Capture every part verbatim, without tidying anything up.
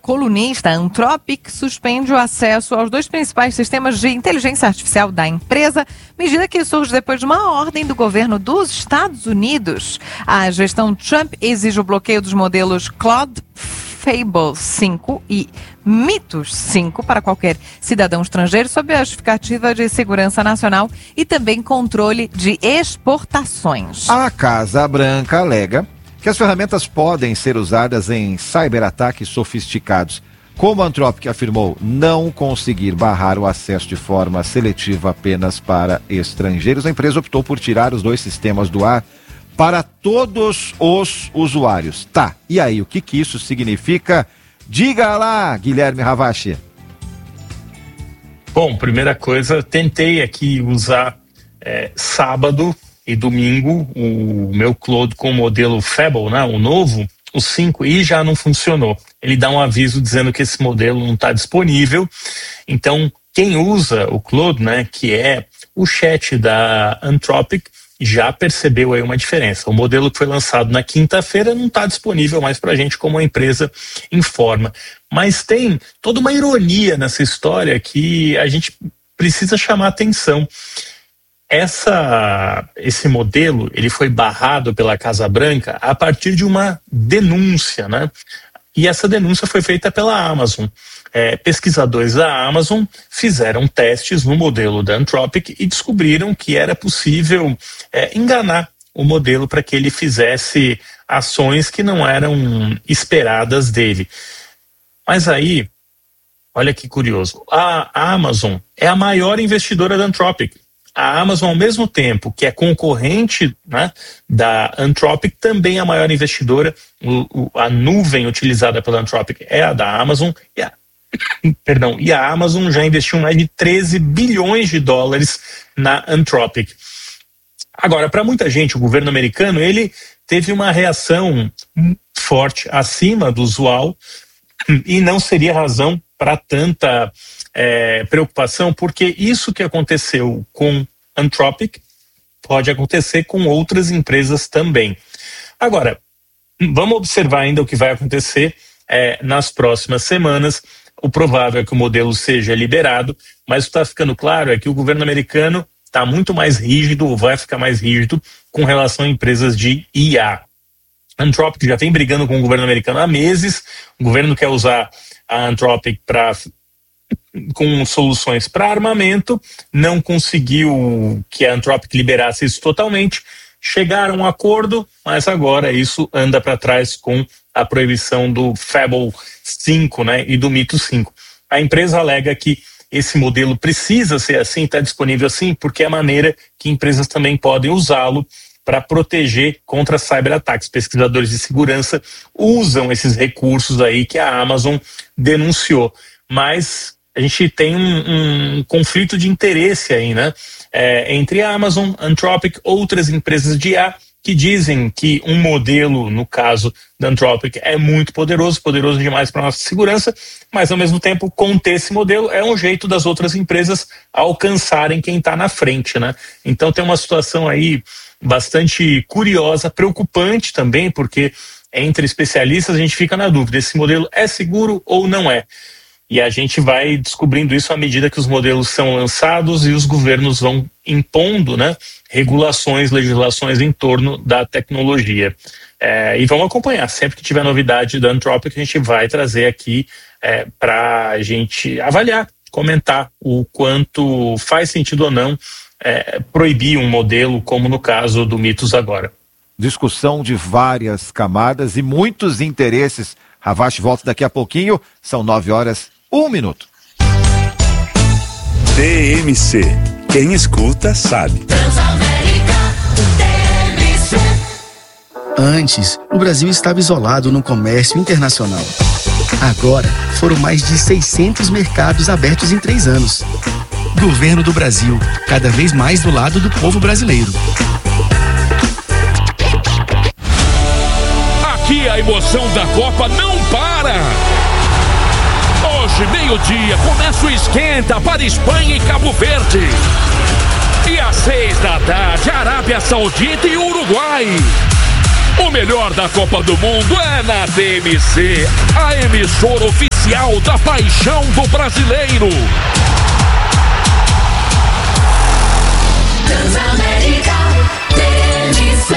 colunista, a Anthropic suspende o acesso aos dois principais sistemas de inteligência artificial da empresa, medida que surge depois de uma ordem do governo dos Estados Unidos. A gestão Trump exige o bloqueio dos modelos Claude, Fable cinco e Mythos cinco para qualquer cidadão estrangeiro, sob a justificativa de segurança nacional e também controle de exportações. A Casa Branca alega que as ferramentas podem ser usadas em cyberataques sofisticados. Como a Anthropic afirmou não conseguir barrar o acesso de forma seletiva apenas para estrangeiros, a empresa optou por tirar os dois sistemas do ar para todos os usuários. Tá, e aí, o que que isso significa? Diga lá, Guilherme Ravache. Bom, primeira coisa, tentei aqui usar é, sábado e domingo o meu Claude com o modelo Fable, né, o novo, o cinco, e já não funcionou. Ele dá um aviso dizendo que esse modelo não está disponível. Então, quem usa o Claude, né, que é o chat da Anthropic, já percebeu aí uma diferença. O modelo que foi lançado na quinta-feira não está disponível mais para a gente, como a empresa informa. Mas tem toda uma ironia nessa história que a gente precisa chamar atenção. Essa, esse modelo, ele foi barrado pela Casa Branca a partir de uma denúncia, né? E essa denúncia foi feita pela Amazon. É, pesquisadores da Amazon fizeram testes no modelo da Anthropic e descobriram que era possível é, enganar o modelo para que ele fizesse ações que não eram esperadas dele. Mas aí, olha que curioso, a Amazon é a maior investidora da Anthropic. A Amazon, ao mesmo tempo que é concorrente, né, da Anthropic, também é a maior investidora. O, o, a nuvem utilizada pela Anthropic é a da Amazon, e a, perdão, e a Amazon já investiu mais de treze bilhões de dólares na Anthropic. Agora, para muita gente, o governo americano ele teve uma reação forte, acima do usual, e não seria razão para tanta é, preocupação, porque isso que aconteceu com Anthropic pode acontecer com outras empresas também. Agora, vamos observar ainda o que vai acontecer é, nas próximas semanas. O provável é que o modelo seja liberado, mas o que está ficando claro é que o governo americano está muito mais rígido, ou vai ficar mais rígido, com relação a empresas de I A. A Anthropic já vem brigando com o governo americano há meses. O governo quer usar a Anthropic para com soluções para armamento, não conseguiu que a Anthropic liberasse isso totalmente. Chegaram a um acordo, mas agora isso anda para trás com a proibição do Fable cinco, né, e do Mythos cinco. A empresa alega que esse modelo precisa ser assim, está disponível assim, porque é a maneira que empresas também podem usá-lo para proteger contra cyberataques. Pesquisadores de segurança usam esses recursos aí que a Amazon denunciou. Mas a gente tem um, um conflito de interesse aí, né? É, entre a Amazon, Anthropic, outras empresas de I A, que dizem que um modelo, no caso da Anthropic, é muito poderoso, poderoso demais para a nossa segurança, mas ao mesmo tempo conter esse modelo é um jeito das outras empresas alcançarem quem está na frente, né? Então tem uma situação aí bastante curiosa, preocupante também, porque entre especialistas a gente fica na dúvida, esse modelo é seguro ou não é? E a gente vai descobrindo isso à medida que os modelos são lançados e os governos vão impondo, né, regulações, legislações em torno da tecnologia. É, e vamos acompanhar. Sempre que tiver novidade da Anthropic, a gente vai trazer aqui é, para a gente avaliar, comentar o quanto faz sentido ou não é, proibir um modelo, como no caso do Mythos agora. Discussão de várias camadas e muitos interesses. Ravache volta daqui a pouquinho. São nove horas, um minuto. T M C. Quem escuta sabe. Antes, o Brasil estava isolado no comércio internacional. Agora, foram mais de seiscentos mercados abertos em três anos. Governo do Brasil, cada vez mais do lado do povo brasileiro. Aqui a emoção da Copa não para! Hoje, meio-dia, começa o esquenta para Espanha e Cabo Verde. E às seis da tarde, Arábia Saudita e Uruguai. O melhor da Copa do Mundo é na T M C, a emissora oficial oficial da paixão do brasileiro. Transamérica T M C.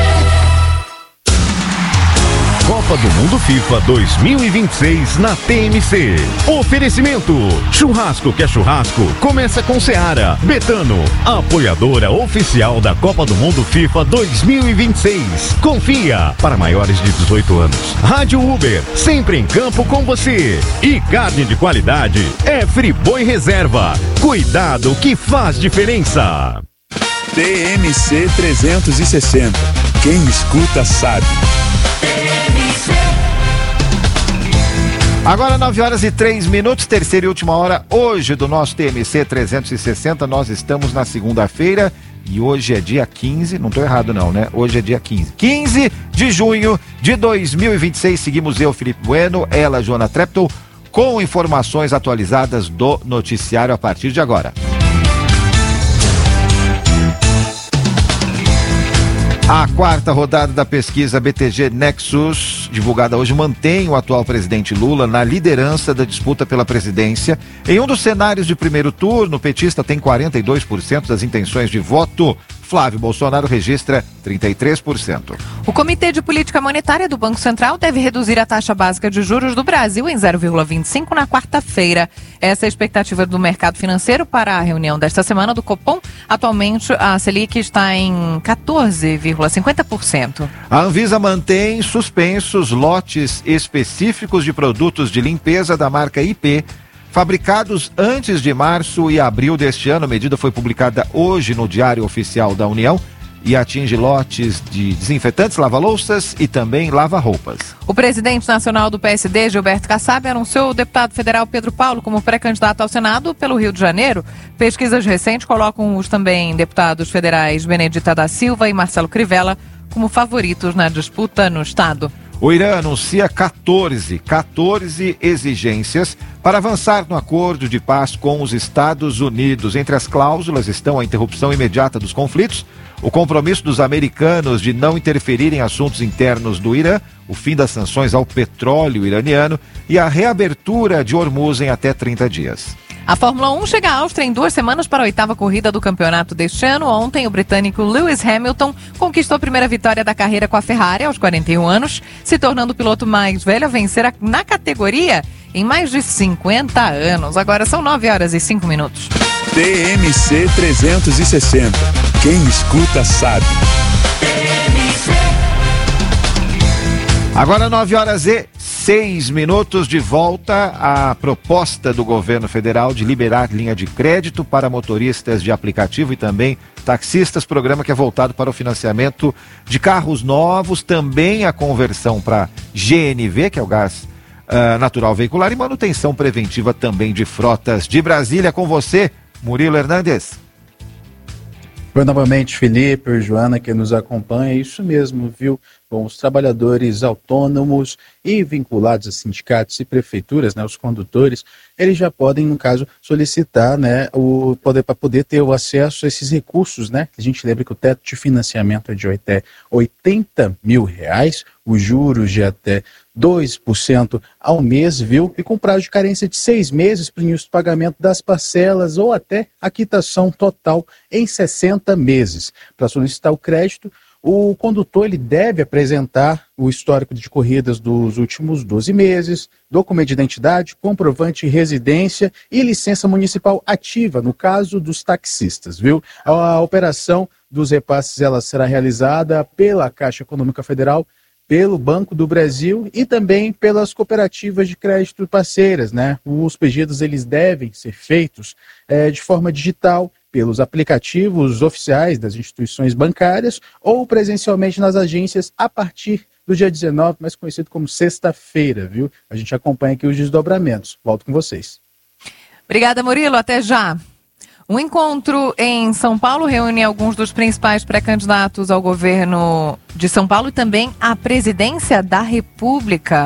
Copa do Mundo FIFA dois mil e vinte e seis na T M C. Oferecimento: churrasco que é churrasco, começa com Seara. Betano, apoiadora oficial da Copa do Mundo FIFA dois mil e vinte e seis. Confia, para maiores de dezoito anos. Rádio Uber, sempre em campo com você. E carne de qualidade é Friboi Reserva. Cuidado que faz diferença. T M C trezentos e sessenta. Quem escuta sabe. Agora nove horas e três minutos, terceira e última hora hoje do nosso T M C trezentos e sessenta. Nós estamos na segunda-feira e hoje é dia quinze, não estou errado não, né? Hoje é dia quinze. quinze de junho de dois mil e vinte e seis. Seguimos eu, Felipe Bueno, ela, Joana Treptow, com informações atualizadas do noticiário a partir de agora. A quarta rodada da pesquisa B T G Nexus, divulgada hoje, mantém o atual presidente Lula na liderança da disputa pela presidência. Em um dos cenários de primeiro turno, o petista tem quarenta e dois por cento das intenções de voto. Flávio Bolsonaro registra trinta e três por cento. O Comitê de Política Monetária do Banco Central deve reduzir a taxa básica de juros do Brasil em zero vírgula vinte e cinco na quarta-feira. Essa é a expectativa do mercado financeiro para a reunião desta semana do Copom. Atualmente, a Selic está em quatorze vírgula cinquenta por cento. A Anvisa mantém suspensos lotes específicos de produtos de limpeza da marca I P, fabricados antes de março e abril deste ano. A medida foi publicada hoje no Diário Oficial da União e atinge lotes de desinfetantes, lava-louças e também lava-roupas. O presidente nacional do P S D, Gilberto Kassab, anunciou o deputado federal Pedro Paulo como pré-candidato ao Senado pelo Rio de Janeiro. Pesquisas recentes colocam os também deputados federais Benedita da Silva e Marcelo Crivella como favoritos na disputa no estado. O Irã anuncia quatorze, quatorze exigências para avançar no acordo de paz com os Estados Unidos. Entre as cláusulas estão a interrupção imediata dos conflitos, o compromisso dos americanos de não interferir em assuntos internos do Irã, o fim das sanções ao petróleo iraniano e a reabertura de Hormuz em até trinta dias. A Fórmula um chega à Áustria em duas semanas para a oitava corrida do campeonato deste ano. Ontem, o britânico Lewis Hamilton conquistou a primeira vitória da carreira com a Ferrari aos quarenta e um anos, se tornando o piloto mais velho a vencer a, na categoria em mais de cinquenta anos. Agora são nove horas e cinco minutos. T M C trezentos e sessenta. Quem escuta sabe. Agora nove horas e seis minutos, de volta à proposta do governo federal de liberar linha de crédito para motoristas de aplicativo e também taxistas, programa que é voltado para o financiamento de carros novos, também a conversão para G N V, que é o gás uh, natural veicular, e manutenção preventiva também de frotas. De Brasília, com você, Murilo Hernandes. Oi, novamente, Felipe, Joana, que nos acompanha, é isso mesmo, viu? Bom, os trabalhadores autônomos e vinculados a sindicatos e prefeituras, né, os condutores, eles já podem, no caso, solicitar, né, o poder para poder ter o acesso a esses recursos, né? A gente lembra que o teto de financiamento é de até oitenta mil reais, os juros de até dois por cento ao mês, viu? E com prazo de carência de seis meses para o início do pagamento das parcelas ou até a quitação total em sessenta meses. Para solicitar o crédito, o condutor ele deve apresentar o histórico de corridas dos últimos doze meses, documento de identidade, comprovante de residência e licença municipal ativa, no caso dos taxistas, viu? A operação dos repasses ela será realizada pela Caixa Econômica Federal, pelo Banco do Brasil e também pelas cooperativas de crédito parceiras, né? Os pedidos eles devem ser feitos é, de forma digital, pelos aplicativos oficiais das instituições bancárias ou presencialmente nas agências a partir do dia dezenove, mais conhecido como sexta-feira, viu? A gente acompanha aqui os desdobramentos. Volto com vocês. Obrigada, Murilo. Até já. Um encontro em São Paulo reúne alguns dos principais pré-candidatos ao governo de São Paulo e também à presidência da República.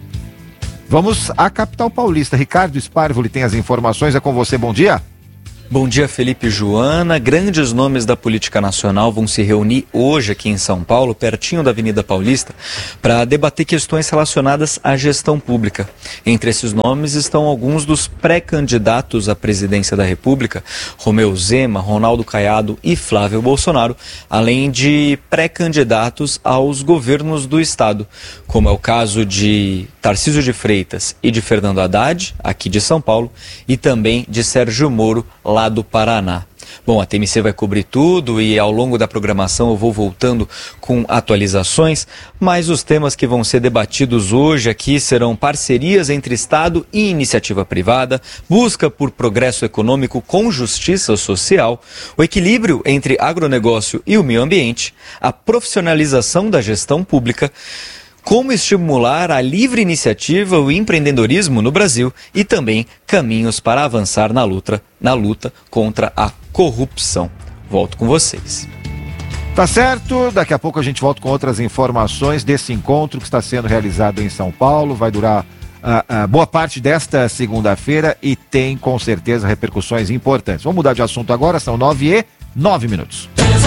Vamos à capital paulista. Ricardo Sparvoli tem as informações. É com você. Bom dia. Bom dia, Felipe e Joana. Grandes nomes da política nacional vão se reunir hoje aqui em São Paulo, pertinho da Avenida Paulista, para debater questões relacionadas à gestão pública. Entre esses nomes estão alguns dos pré-candidatos à presidência da República, Romeu Zema, Ronaldo Caiado e Flávio Bolsonaro, além de pré-candidatos aos governos do Estado, como é o caso de Tarcísio de Freitas e de Fernando Haddad, aqui de São Paulo, e também de Sérgio Moro, lá do Paraná. Bom, a T M C vai cobrir tudo e ao longo da programação eu vou voltando com atualizações, mas os temas que vão ser debatidos hoje aqui serão parcerias entre Estado e iniciativa privada, busca por progresso econômico com justiça social, o equilíbrio entre agronegócio e o meio ambiente, a profissionalização da gestão pública, como estimular a livre iniciativa e o empreendedorismo no Brasil e também caminhos para avançar na luta, na luta contra a corrupção. Volto com vocês. Tá certo, daqui a pouco a gente volta com outras informações desse encontro que está sendo realizado em São Paulo. Vai durar uh, uh, boa parte desta segunda-feira e tem com certeza repercussões importantes. Vamos mudar de assunto agora, são nove e nove minutos.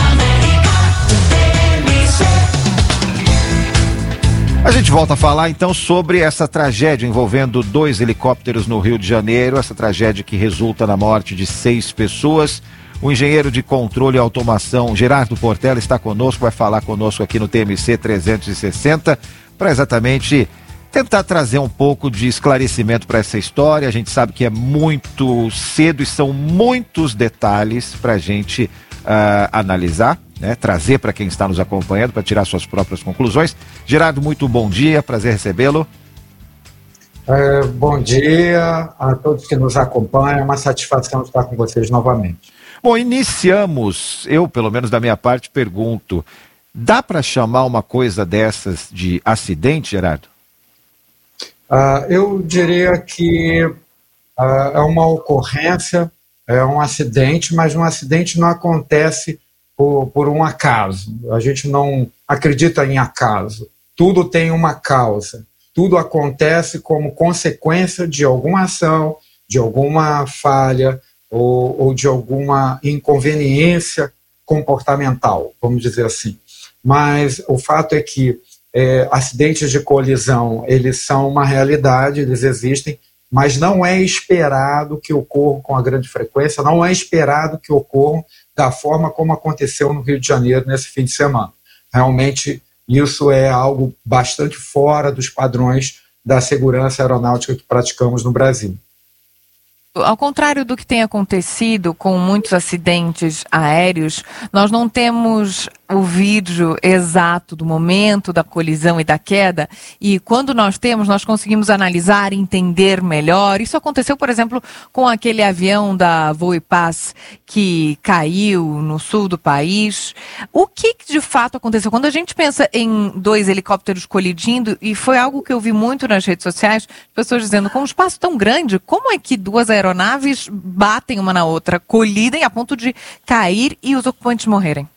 A gente volta a falar então sobre essa tragédia envolvendo dois helicópteros no Rio de Janeiro, essa tragédia que resulta na morte de seis pessoas. O engenheiro de controle e automação Gerardo Portela está conosco, vai falar conosco aqui no T M C trezentos e sessenta para exatamente tentar trazer um pouco de esclarecimento para essa história. A gente sabe que é muito cedo e são muitos detalhes para a gente uh, analisar. Né, trazer para quem está nos acompanhando para tirar suas próprias conclusões. Gerardo, muito bom dia, prazer recebê-lo. É, bom dia a todos que nos acompanham, é uma satisfação estar com vocês novamente. Bom, iniciamos, eu pelo menos da minha parte pergunto, dá para chamar uma coisa dessas de acidente, Gerardo? Uh, eu diria que uh, é uma ocorrência, é um acidente, mas um acidente não acontece Por, por um acaso. A gente não acredita em acaso. Tudo tem uma causa. Tudo acontece como consequência de alguma ação, de alguma falha ou, ou de alguma inconveniência comportamental, vamos dizer assim. Mas o fato é que é, acidentes de colisão, eles são uma realidade, eles existem, mas não é esperado que ocorram com a grande frequência, não é esperado que ocorram da forma como aconteceu no Rio de Janeiro nesse fim de semana. Realmente, isso é algo bastante fora dos padrões da segurança aeronáutica que praticamos no Brasil. Ao contrário do que tem acontecido com muitos acidentes aéreos, nós não temos o vídeo exato do momento da colisão e da queda, e quando nós temos, nós conseguimos analisar e entender melhor. Isso aconteceu, por exemplo, com aquele avião da Voipaz que caiu no sul do país. O que de fato aconteceu? Quando a gente pensa em dois helicópteros colidindo, e foi algo que eu vi muito nas redes sociais, pessoas dizendo, com um espaço tão grande, como é que duas aeronaves aeronaves batem uma na outra, colidem a ponto de cair e os ocupantes morrerem?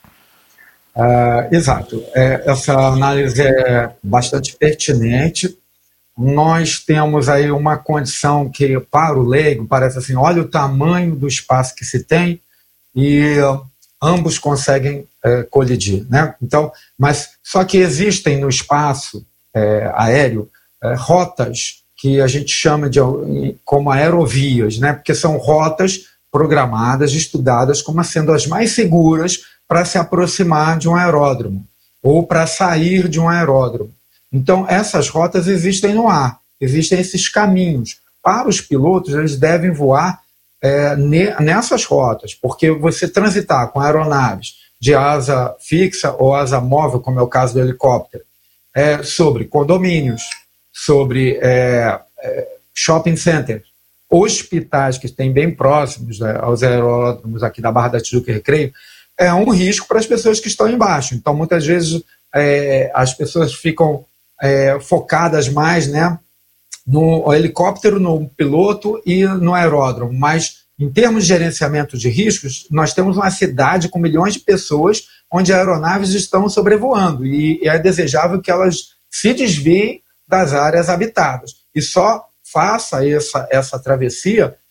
Uh, exato. É, essa análise é bastante pertinente. Nós temos aí uma condição que, para o leigo, parece assim, olha o tamanho do espaço que se tem e uh, ambos conseguem uh, colidir, né? Então, mas só que existem no espaço uh, aéreo uh, rotas que a gente chama de como aerovias, né? Porque são rotas programadas, estudadas como sendo as mais seguras para se aproximar de um aeródromo ou para sair de um aeródromo. Então, essas rotas existem no ar, existem esses caminhos. Para os pilotos, eles devem voar é, nessas rotas, porque você transitar com aeronaves de asa fixa ou asa móvel, como é o caso do helicóptero, é, sobre condomínios, sobre é, é, shopping centers, hospitais que têm bem próximos, né, aos aeródromos aqui da Barra da Tijuca e Recreio, é um risco para as pessoas que estão embaixo. Então, muitas vezes, é, as pessoas ficam é, focadas mais, né, no helicóptero, no piloto e no aeródromo. Mas, em termos de gerenciamento de riscos, nós temos uma cidade com milhões de pessoas onde aeronaves estão sobrevoando e, e é desejável que elas se desviem das áreas habitadas. E só faça essa, essa travessia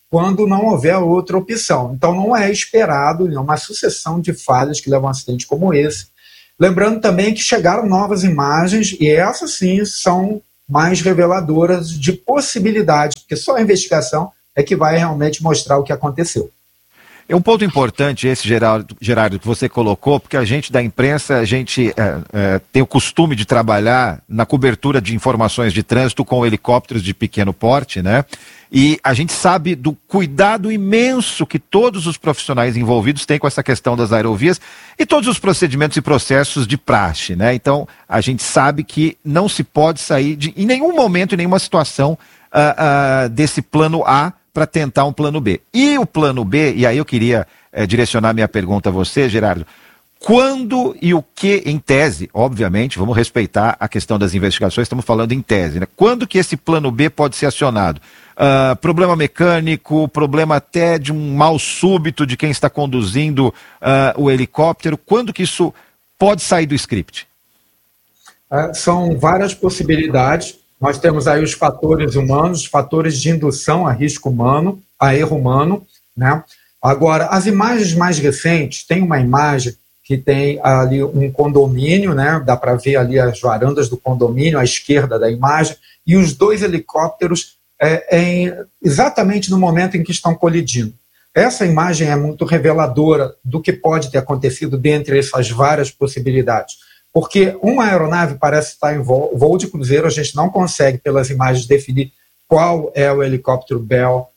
quando não houver outra opção. Então não é esperado uma sucessão de falhas que levam a um acidente como esse. Lembrando também que chegaram novas imagens, e essas sim são mais reveladoras de possibilidades, porque só a investigação é que vai realmente mostrar o que aconteceu. É um ponto importante esse, Gerardo, Gerardo, que você colocou, porque a gente da imprensa, a gente é, é, tem o costume de trabalhar na cobertura de informações de trânsito com helicópteros de pequeno porte, né? E a gente sabe do cuidado imenso que todos os profissionais envolvidos têm com essa questão das aerovias e todos os procedimentos e processos de praxe, né? Então, a gente sabe que não se pode sair de, em nenhum momento, em nenhuma situação uh, uh, desse plano A para tentar um plano B. E o plano B, e aí eu queria eh, direcionar minha pergunta a você, Gerardo, quando e o que, em tese, obviamente, vamos respeitar a questão das investigações, estamos falando em tese, né? Quando que esse plano B pode ser acionado? Uh, problema mecânico, problema até de um mal súbito de quem está conduzindo uh, o helicóptero, quando que isso pode sair do script? Uh, são várias possibilidades. Nós temos aí os fatores humanos, os fatores de indução a risco humano, a erro humano, né? Agora, as imagens mais recentes, tem uma imagem que tem ali um condomínio, né? Dá para ver ali as varandas do condomínio à esquerda da imagem, e os dois helicópteros é, em, exatamente no momento em que estão colidindo. Essa imagem é muito reveladora do que pode ter acontecido dentre essas várias possibilidades. Porque uma aeronave parece estar em voo, voo de cruzeiro, a gente não consegue, pelas imagens, definir qual é o helicóptero Bell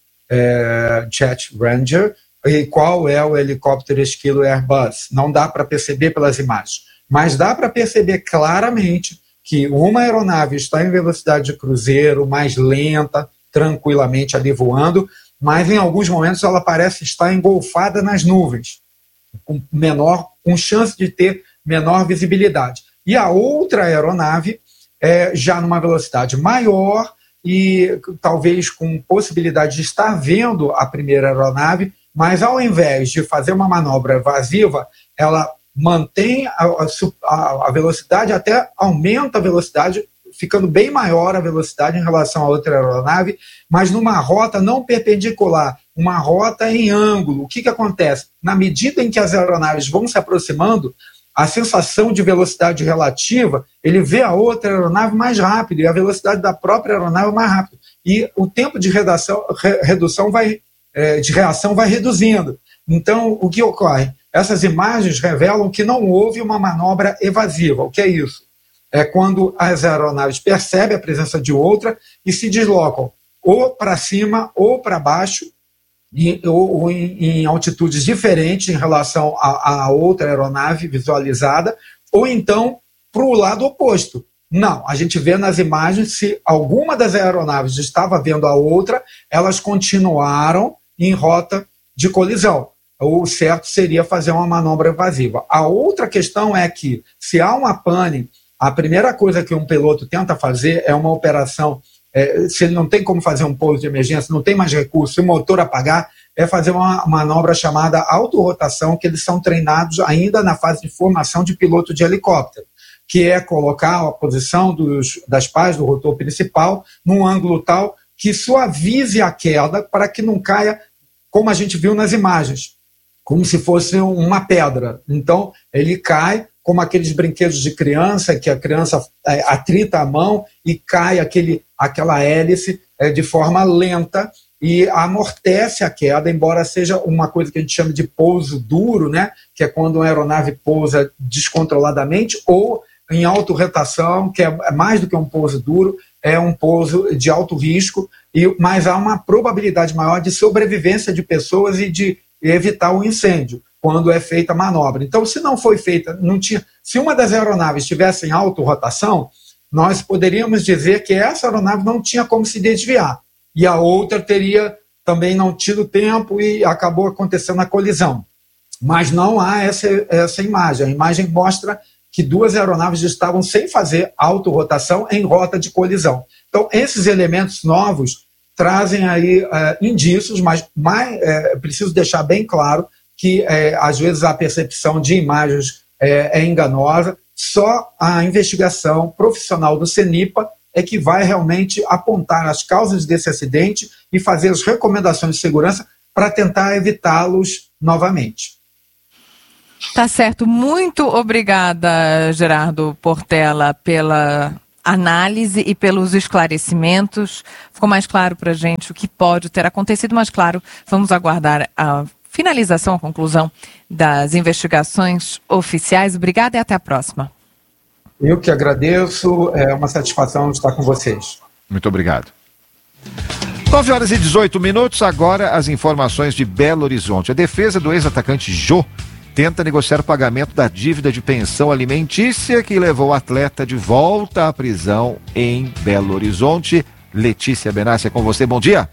é, Jet Ranger e qual é o helicóptero Esquilo Airbus. Não dá para perceber pelas imagens. Mas dá para perceber claramente que uma aeronave está em velocidade de cruzeiro, mais lenta, tranquilamente ali voando, mas em alguns momentos ela parece estar engolfada nas nuvens, com menor, com chance de ter menor visibilidade. E a outra aeronave, é, já numa velocidade maior e talvez com possibilidade de estar vendo a primeira aeronave, mas ao invés de fazer uma manobra evasiva, ela mantém a, a, a velocidade, até aumenta a velocidade, ficando bem maior a velocidade em relação a outra aeronave, mas numa rota não perpendicular, uma rota em ângulo. O que, que acontece? Na medida em que as aeronaves vão se aproximando, a sensação de velocidade relativa, ele vê a outra aeronave mais rápido e a velocidade da própria aeronave mais rápido. E o tempo de redação, re, redução vai, é, de reação vai reduzindo. Então, o que ocorre? Essas imagens revelam que não houve uma manobra evasiva. O que é isso? É quando as aeronaves percebem a presença de outra e se deslocam ou para cima ou para baixo, E, ou, ou em, em altitudes diferentes em relação à outra aeronave visualizada, ou então para o lado oposto. Não, a gente vê nas imagens, se alguma das aeronaves estava vendo a outra, elas continuaram em rota de colisão. O certo seria fazer uma manobra evasiva. A outra questão é que, se há uma pane, a primeira coisa que um piloto tenta fazer é uma operação. É, se ele não tem como fazer um pouso de emergência, não tem mais recurso, se o motor apagar, é fazer uma manobra chamada autorrotação, que eles são treinados ainda na fase de formação de piloto de helicóptero, que é colocar a posição dos, das pás do rotor principal num ângulo tal que suavize a queda para que não caia, como a gente viu nas imagens, como se fosse uma pedra. Então, ele cai como aqueles brinquedos de criança, que a criança é, atrita a mão e cai aquele, aquela hélice é, de forma lenta e amortece a queda, embora seja uma coisa que a gente chama de pouso duro, né? Que é quando uma aeronave pousa descontroladamente, ou em autorrotação, que é mais do que um pouso duro, é um pouso de alto risco, e, mas há uma probabilidade maior de sobrevivência de pessoas e de evitar o incêndio quando é feita a manobra. Então, se não foi feita, não tinha, se uma das aeronaves estivesse em autorrotação, nós poderíamos dizer que essa aeronave não tinha como se desviar, e a outra teria também não tido tempo e acabou acontecendo a colisão. Mas não há essa, essa imagem. A imagem mostra que duas aeronaves estavam sem fazer autorrotação em rota de colisão. Então, esses elementos novos trazem aí é, indícios, mas mais, é, preciso deixar bem claro que, é, às vezes, a percepção de imagens é, é enganosa. Só a investigação profissional do CENIPA é que vai realmente apontar as causas desse acidente e fazer as recomendações de segurança para tentar evitá-los novamente. Tá certo. Muito obrigada, Gerardo Portela, pela análise e pelos esclarecimentos. Ficou mais claro para a gente o que pode ter acontecido, mas claro, vamos aguardar a finalização, a conclusão das investigações oficiais. Obrigada e até a próxima. Eu que agradeço, é uma satisfação estar com vocês. Muito obrigado. nove horas e dezoito minutos, agora as informações de Belo Horizonte. A defesa do ex-atacante Jô tenta negociar o pagamento da dívida de pensão alimentícia que levou o atleta de volta à prisão em Belo Horizonte. Letícia Benassi, é com você, bom dia.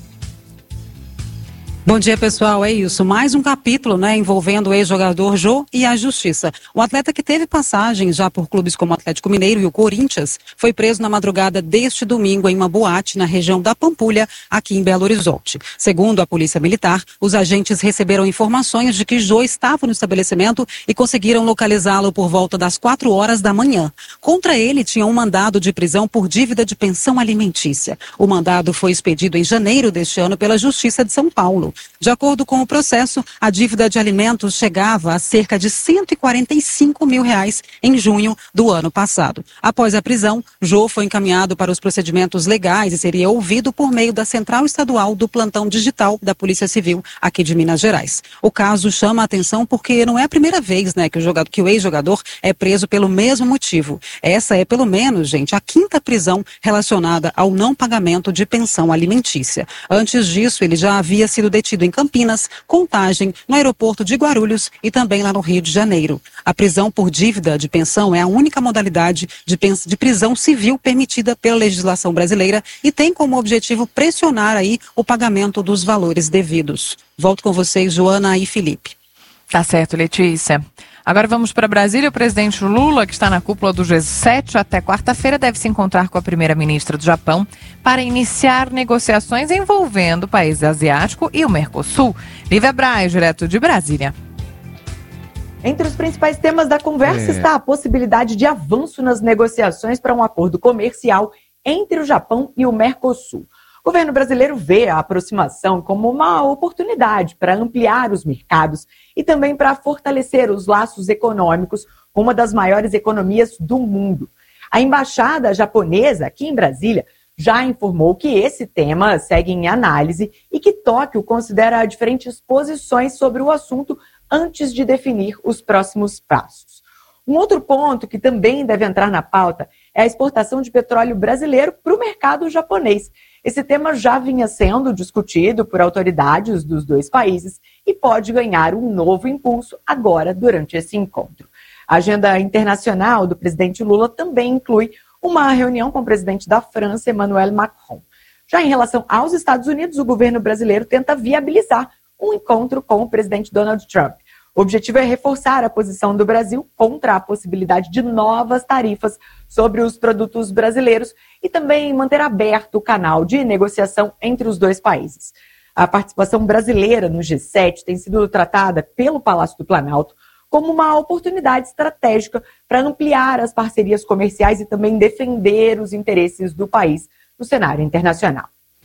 Bom dia, pessoal. É isso. Mais um capítulo, né, envolvendo o ex-jogador Jô e a justiça. O atleta, que teve passagem já por clubes como o Atlético Mineiro e o Corinthians, foi preso na madrugada deste domingo em uma boate na região da Pampulha, aqui em Belo Horizonte. Segundo a Polícia Militar, os agentes receberam informações de que Jô estava no estabelecimento e conseguiram localizá-lo por volta das quatro horas da manhã. Contra ele, tinha um mandado de prisão por dívida de pensão alimentícia. O mandado foi expedido em janeiro deste ano pela Justiça de São Paulo. De acordo com o processo, a dívida de alimentos chegava a cerca de cento e quarenta e cinco mil reais em junho do ano passado. Após a prisão, Jô foi encaminhado para os procedimentos legais e seria ouvido por meio da Central Estadual do Plantão Digital da Polícia Civil aqui de Minas Gerais. O caso chama a atenção porque não é a primeira vez, né, que o, jogador, que o ex-jogador é preso pelo mesmo motivo. Essa é, pelo menos, gente, a quinta prisão relacionada ao não pagamento de pensão alimentícia. Antes disso, ele já havia sido detido em Campinas, Contagem, no aeroporto de Guarulhos e também lá no Rio de Janeiro. A prisão por dívida de pensão é a única modalidade de, de prisão civil permitida pela legislação brasileira e tem como objetivo pressionar aí o pagamento dos valores devidos. Volto com vocês, Joana e Felipe. Tá certo, Letícia. Agora vamos para Brasília. O presidente Lula, que está na cúpula do G sete até quarta-feira, deve se encontrar com a primeira-ministra do Japão para iniciar negociações envolvendo o país asiático e o Mercosul. Lívia Braz, direto de Brasília. Entre os principais temas da conversa é. está a possibilidade de avanço nas negociações para um acordo comercial entre o Japão e o Mercosul. O governo brasileiro vê a aproximação como uma oportunidade para ampliar os mercados e também para fortalecer os laços econômicos com uma das maiores economias do mundo. A embaixada japonesa aqui em Brasília já informou que esse tema segue em análise e que Tóquio considera diferentes posições sobre o assunto antes de definir os próximos passos. Um outro ponto que também deve entrar na pauta é a exportação de petróleo brasileiro para o mercado japonês. Esse tema já vinha sendo discutido por autoridades dos dois países e pode ganhar um novo impulso agora durante esse encontro. A agenda internacional do presidente Lula também inclui uma reunião com o presidente da França, Emmanuel Macron. Já em relação aos Estados Unidos, o governo brasileiro tenta viabilizar um encontro com o presidente Donald Trump. O objetivo é reforçar a posição do Brasil contra a possibilidade de novas tarifas sobre os produtos brasileiros e também manter aberto o canal de negociação entre os dois países. A participação brasileira no G sete tem sido tratada pelo Palácio do Planalto como uma oportunidade estratégica para ampliar as parcerias comerciais e também defender os interesses do país no cenário internacional.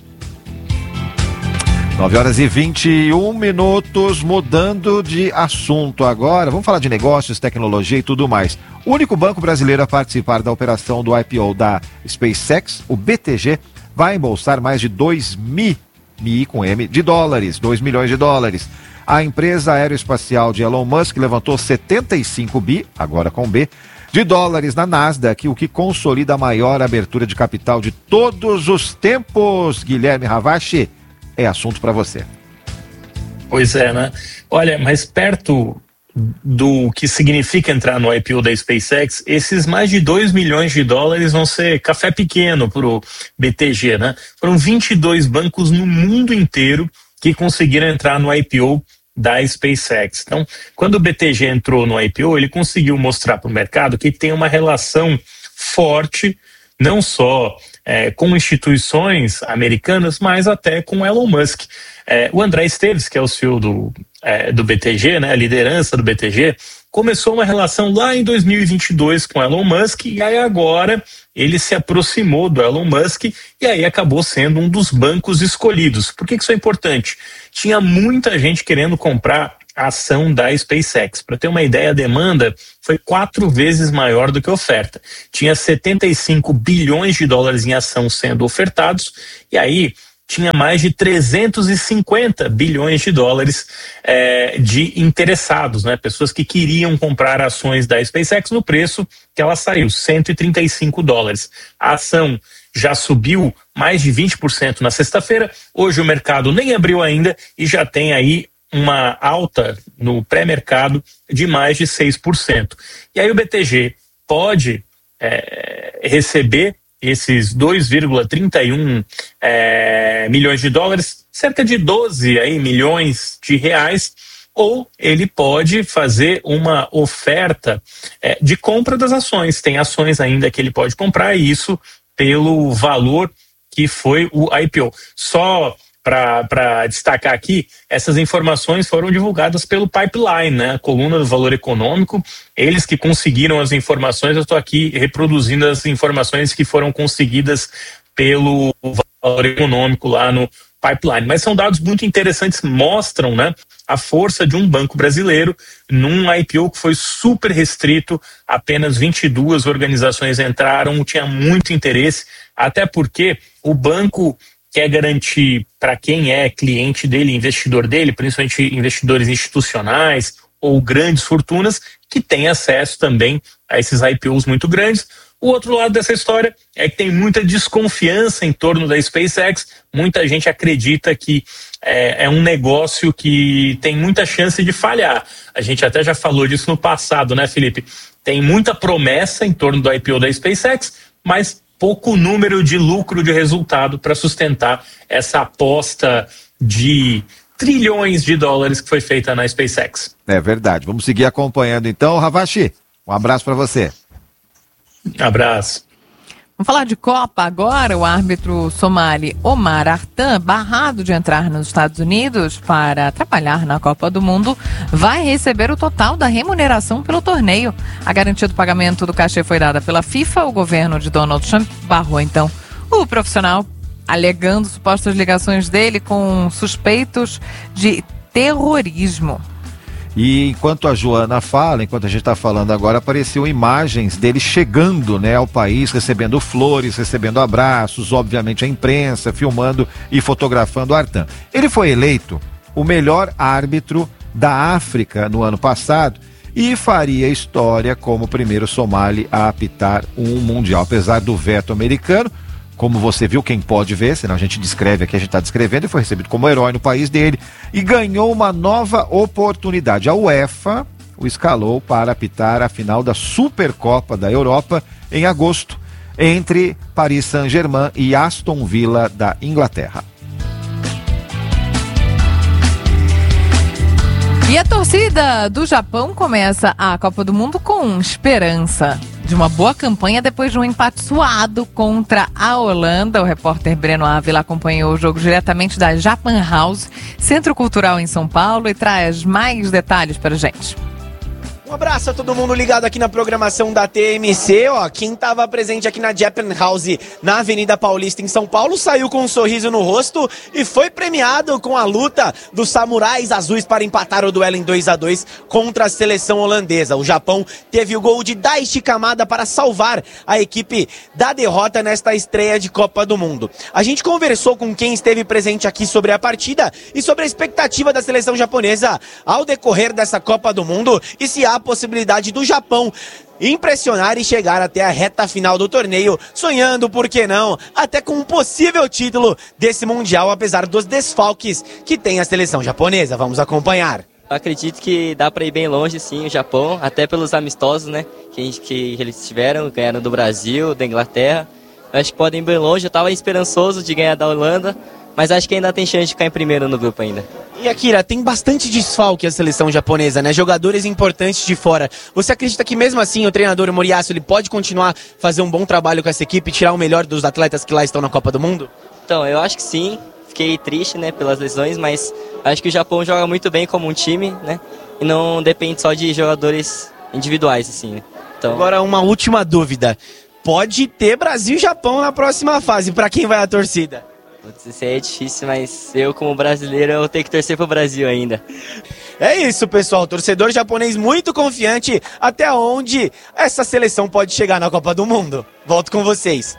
nove horas e vinte e um minutos, mudando de assunto agora. Vamos falar de negócios, tecnologia e tudo mais. O único banco brasileiro a participar da operação do I P O da SpaceX, o B T G, vai embolsar mais de dois mi, mi com M, de dólares, dois milhões de dólares. A empresa aeroespacial de Elon Musk levantou setenta e cinco bi, agora com B, de dólares na Nasdaq, o que consolida a maior abertura de capital de todos os tempos. Guilherme Ravache, é assunto para você. Pois é, né? Olha, mas perto do que significa entrar no I P O da SpaceX, esses mais de dois milhões de dólares vão ser café pequeno para o B T G, né? Foram vinte e dois bancos no mundo inteiro que conseguiram entrar no I P O da SpaceX. Então, quando o B T G entrou no I P O, ele conseguiu mostrar para o mercado que tem uma relação forte, não só é, com instituições americanas, mas até com Elon Musk. É, o André Esteves, que é o C E O do é, do B T G, né, a liderança do B T G, começou uma relação lá em dois mil e vinte e dois com Elon Musk, e aí agora ele se aproximou do Elon Musk e aí acabou sendo um dos bancos escolhidos. Por que que isso é importante? Tinha muita gente querendo comprar a ação da SpaceX. Para ter uma ideia, a demanda foi quatro vezes maior do que a oferta. Tinha setenta e cinco bilhões de dólares em ação sendo ofertados, e aí tinha mais de trezentos e cinquenta bilhões de dólares é, de interessados, né? Pessoas que queriam comprar ações da SpaceX no preço que ela saiu, cento e trinta e cinco dólares. A ação já subiu mais de vinte por cento na sexta-feira. Hoje o mercado nem abriu ainda e já tem aí uma alta no pré-mercado de mais de seis por cento. E aí o B T G pode é, receber esses dois vírgula trinta e um é, milhões de dólares, cerca de doze aí, milhões de reais, ou ele pode fazer uma oferta é, de compra das ações. Tem ações ainda que ele pode comprar, e isso pelo valor que foi o I P O. Só para destacar aqui, essas informações foram divulgadas pelo Pipeline, né? A coluna do Valor Econômico, eles que conseguiram as informações. Eu estou aqui reproduzindo as informações que foram conseguidas pelo Valor Econômico lá no Pipeline. Mas são dados muito interessantes, mostram, né, a força de um banco brasileiro num I P O que foi super restrito, apenas vinte e duas organizações entraram, tinha muito interesse, até porque o banco quer garantir para quem é cliente dele, investidor dele, principalmente investidores institucionais ou grandes fortunas, que tem acesso também a esses I P Os muito grandes. O outro lado dessa história é que tem muita desconfiança em torno da SpaceX. Muita gente acredita que é, é um negócio que tem muita chance de falhar. A gente até já falou disso no passado, né, Felipe? Tem muita promessa em torno do I P O da SpaceX, mas pouco número de lucro de resultado para sustentar essa aposta de trilhões de dólares que foi feita na SpaceX. É verdade. Vamos seguir acompanhando então. Ravashi, um abraço para você. Abraço. Vamos falar de Copa agora. O árbitro somali Omar Artan, barrado de entrar nos Estados Unidos para trabalhar na Copa do Mundo, vai receber o total da remuneração pelo torneio. A garantia do pagamento do cachê foi dada pela FIFA. O governo de Donald Trump barrou então o profissional, alegando supostas ligações dele com suspeitos de terrorismo. E enquanto a Joana fala, enquanto a gente está falando agora, apareciam imagens dele chegando, né, ao país, recebendo flores, recebendo abraços, obviamente a imprensa, filmando e fotografando o Artan. Ele foi eleito o melhor árbitro da África no ano passado e faria história como o primeiro somali a apitar um mundial, apesar do veto americano. Como você viu, quem pode ver, senão a gente descreve aqui, a gente está descrevendo, ele foi recebido como herói no país dele e ganhou uma nova oportunidade. A UEFA o escalou para apitar a final da Supercopa da Europa em agosto, entre Paris Saint-Germain e Aston Villa da Inglaterra. E a torcida do Japão começa a Copa do Mundo com esperança de uma boa campanha depois de um empate suado contra a Holanda. O repórter Breno Ávila acompanhou o jogo diretamente da Japan House, Centro Cultural em São Paulo, e traz mais detalhes para a gente. Um abraço a todo mundo ligado aqui na programação da T M C. Ó, quem estava presente aqui na Japan House, na Avenida Paulista, em São Paulo, saiu com um sorriso no rosto e foi premiado com a luta dos samurais azuis para empatar o duelo em dois a dois contra a seleção holandesa. O Japão teve o gol de Daichi Kamada para salvar a equipe da derrota nesta estreia de Copa do Mundo. A gente conversou com quem esteve presente aqui sobre a partida e sobre a expectativa da seleção japonesa ao decorrer dessa Copa do Mundo e se há possibilidade do Japão impressionar e chegar até a reta final do torneio, sonhando, por que não, até com um possível título desse Mundial, apesar dos desfalques que tem a seleção japonesa. Vamos acompanhar. Eu acredito que dá para ir bem longe, sim, o Japão, até pelos amistosos, né, que, que eles tiveram, ganharam do Brasil, da Inglaterra. Eu acho que podem ir bem longe. Eu estava esperançoso de ganhar da Holanda, mas acho que ainda tem chance de ficar em primeiro no grupo ainda. E Akira, tem bastante desfalque a seleção japonesa, né? Jogadores importantes de fora. Você acredita que mesmo assim o treinador Moriyasu ele pode continuar a fazer um bom trabalho com essa equipe e tirar o melhor dos atletas que lá estão na Copa do Mundo? Então, eu acho que sim. fiquei triste, né, pelas lesões, mas acho que o Japão joga muito bem como um time, né, e não depende só de jogadores individuais, assim, né. Então... Agora, uma última dúvida. Pode ter Brasil e Japão na próxima fase. Pra quem vai a torcida? Putz, isso aí é difícil, mas eu, como brasileiro, eu tenho que torcer pro Brasil ainda. É isso, pessoal. Torcedor japonês muito confiante até onde essa seleção pode chegar na Copa do Mundo. Volto com vocês.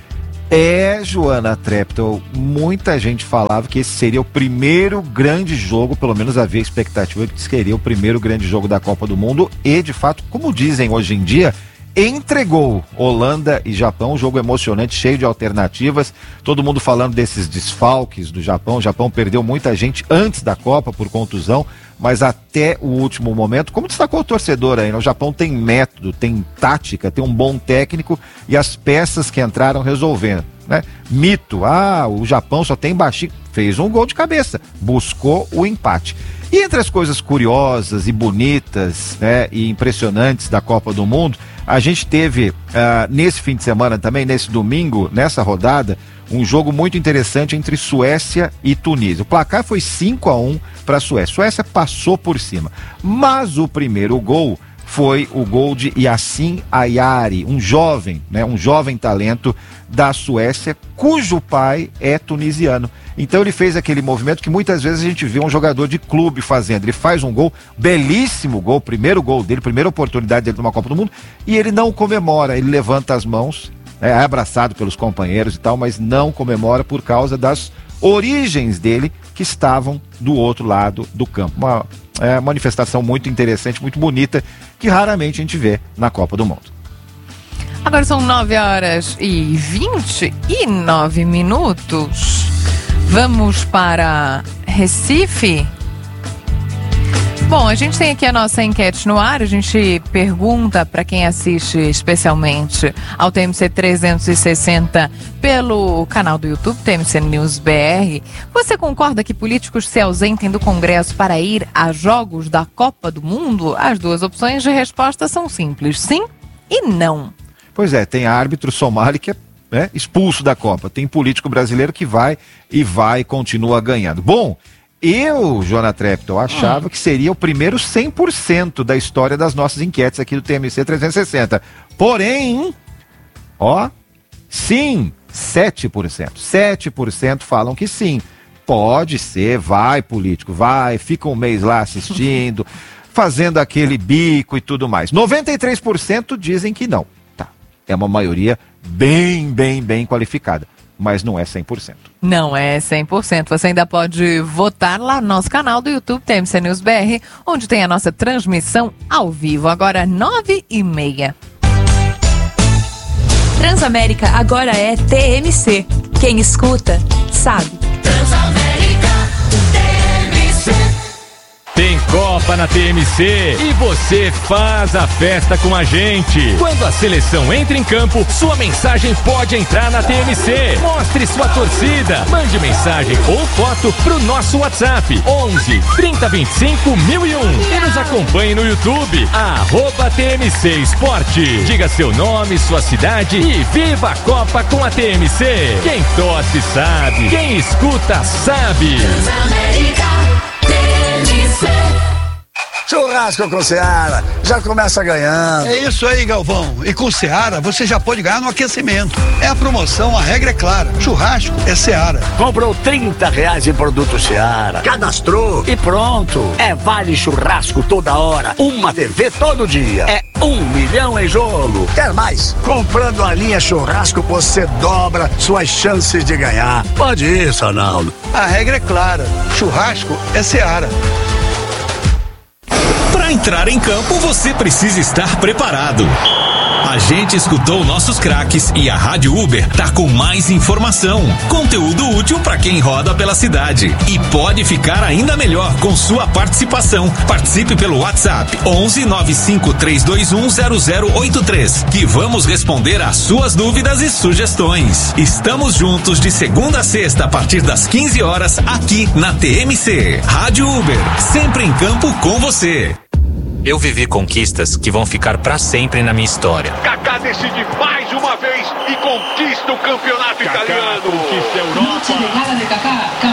É, Joana Treptow, muita gente falava que esse seria o primeiro grande jogo, pelo menos havia expectativa de que seria o primeiro grande jogo da Copa do Mundo e, de fato, como dizem hoje em dia, entregou Holanda e Japão, um jogo emocionante, cheio de alternativas, todo mundo falando desses desfalques do Japão. O Japão perdeu muita gente antes da Copa por contusão, mas até o último momento, como destacou o torcedor aí, né? O Japão tem método, tem tática, tem um bom técnico e as peças que entraram resolvendo, né? Mito, ah, o Japão só tem baixinho, fez um gol de cabeça, buscou o empate. E entre as coisas curiosas e bonitas, né, e impressionantes da Copa do Mundo, a gente teve uh, nesse fim de semana também, nesse domingo, nessa rodada, um jogo muito interessante entre Suécia e Tunísia. O placar foi cinco a um para a Suécia. A Suécia passou por cima, mas o primeiro gol foi o gol de Yassin Ayari, um jovem, né, um jovem talento da Suécia, cujo pai é tunisiano. Então ele fez aquele movimento que muitas vezes a gente vê um jogador de clube fazendo. Ele faz um gol, belíssimo gol, primeiro gol dele, primeira oportunidade dele numa Copa do Mundo, e ele não comemora, ele levanta as mãos, é abraçado pelos companheiros e tal, mas não comemora por causa das origens dele que estavam do outro lado do campo. Uma é, manifestação muito interessante, muito bonita, que raramente a gente vê na Copa do Mundo. Agora são nove horas e vinte e nove minutos. Vamos para Recife. Bom, a gente tem aqui a nossa enquete no ar. A gente pergunta para quem assiste especialmente ao T M C trezentos e sessenta pelo canal do YouTube, T M C News B R. Você concorda que políticos se ausentem do Congresso para ir a jogos da Copa do Mundo? As duas opções de resposta são simples, sim e não. Pois é, tem árbitro somali que é É, expulso da Copa. Tem político brasileiro que vai e vai e continua ganhando. Bom, eu, Joana Treptow, achava hum. que seria o primeiro cem por cento da história das nossas enquetes aqui do T M C trezentos e sessenta. Porém, ó, sim, sete por cento. sete por cento falam que sim. Pode ser, vai político, vai, fica um mês lá assistindo, fazendo aquele bico e tudo mais. noventa e três por cento dizem que não. É uma maioria bem, bem, bem qualificada, mas não é cem por cento. Não é cem por cento. Você ainda pode votar lá no nosso canal do YouTube, T M C News B R, onde tem a nossa transmissão ao vivo. Agora, nove e meia. Transamérica agora é T M C. Quem escuta, sabe. Transamérica, T M C. Tem Copa na T M C e você faz a festa com a gente. Quando a seleção entra em campo, sua mensagem pode entrar na T M C. Mostre sua torcida. Mande mensagem ou foto pro nosso WhatsApp onze, trinta, vinte e cinco, mil e um. E nos acompanhe no YouTube, arroba T M C Esporte. Diga seu nome, sua cidade e viva a Copa com a T M C. Quem torce sabe, quem escuta sabe. Churrasco com Seara, já começa ganhando. É isso aí, Galvão. E com Seara, você já pode ganhar no aquecimento. É a promoção, a regra é clara. Churrasco é Seara. Comprou trinta reais em produto Seara, cadastrou e pronto. É vale churrasco toda hora, uma T V todo dia. É um milhão em jogo. Quer mais? Comprando a linha churrasco, você dobra suas chances de ganhar. Pode isso, Arnaldo. A regra é clara. Churrasco é Seara. Para entrar em campo, você precisa estar preparado. A gente escutou nossos craques e a Rádio Uber tá com mais informação, conteúdo útil para quem roda pela cidade. E pode ficar ainda melhor com sua participação. Participe pelo WhatsApp onze, nove cinco três dois um, zero zero oito três, que vamos responder às suas dúvidas e sugestões. Estamos juntos de segunda a sexta a partir das quinze horas aqui na T M C. Rádio Uber, sempre em campo com você. Eu vivi conquistas que vão ficar para sempre na minha história. Kaká decide mais uma vez e conquista o campeonato Kaká italiano. Conquista a Europa.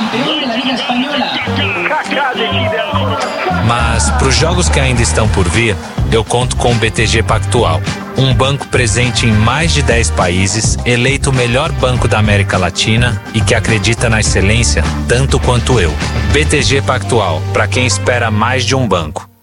Mas para os jogos que ainda estão por vir, eu conto com o B T G Pactual. Um banco presente em mais de dez países, eleito o melhor banco da América Latina e que acredita na excelência tanto quanto eu. B T G Pactual, para quem espera mais de um banco.